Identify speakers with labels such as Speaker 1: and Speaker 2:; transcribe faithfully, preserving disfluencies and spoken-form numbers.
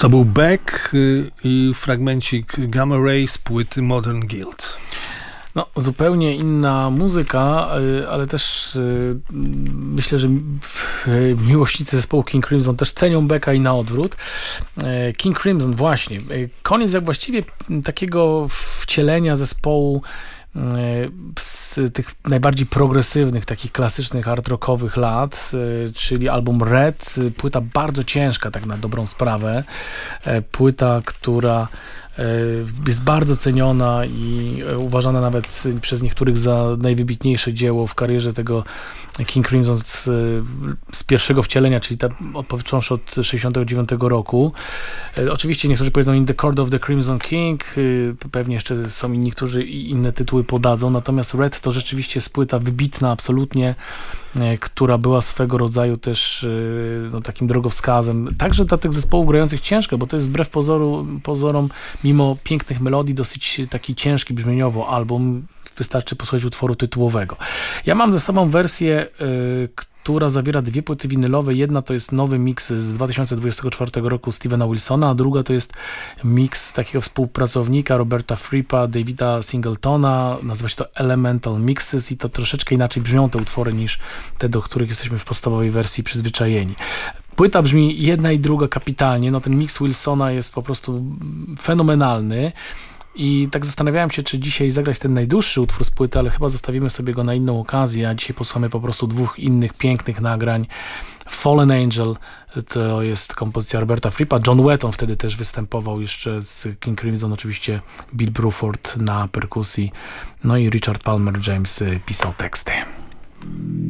Speaker 1: To był Beck y, i fragmencik Gamma Ray z płyty Modern Guild.
Speaker 2: No, zupełnie inna muzyka, y, ale też y, myślę, że y, miłośnicy zespołu King Crimson też cenią Becka i na odwrót. Y, King Crimson, właśnie. Y, koniec jak właściwie takiego wcielenia zespołu z tych najbardziej progresywnych, takich klasycznych hard rockowych lat, czyli album Red, płyta bardzo ciężka tak na dobrą sprawę, płyta, która jest bardzo ceniona i uważana nawet przez niektórych za najwybitniejsze dzieło w karierze tego King Crimson z, z pierwszego wcielenia, czyli ta, począwszy od sześćdziesiątego dziewiątego roku. Oczywiście niektórzy powiedzą In the Court of the Crimson King, pewnie jeszcze są inni, którzy inne tytuły podadzą, natomiast Red to rzeczywiście jest płyta wybitna absolutnie, która była swego rodzaju też no, takim drogowskazem, także dla tych zespołów grających ciężko, bo to jest wbrew pozoru, pozorom, mimo pięknych melodii, dosyć taki ciężki brzmieniowo album. Wystarczy posłuchać utworu tytułowego. Ja mam ze sobą wersję, y, która zawiera dwie płyty winylowe. Jedna to jest nowy miks z dwa tysiące dwudziestego czwartego roku Stevena Wilsona, a druga to jest miks takiego współpracownika Roberta Frippa, Davida Singletona. Nazywa się to Elemental Mixes i to troszeczkę inaczej brzmią te utwory niż te, do których jesteśmy w podstawowej wersji przyzwyczajeni. Płyta brzmi jedna i druga kapitalnie. No, ten miks Wilsona jest po prostu fenomenalny. I tak zastanawiałem się, czy dzisiaj zagrać ten najdłuższy utwór z płyty, ale chyba zostawimy sobie go na inną okazję, a dzisiaj posłuchamy po prostu dwóch innych pięknych nagrań. Fallen Angel to jest kompozycja Roberta Frippa, John Wetton wtedy też występował jeszcze z King Crimson, oczywiście Bill Bruford na perkusji, no i Richard Palmer James pisał teksty.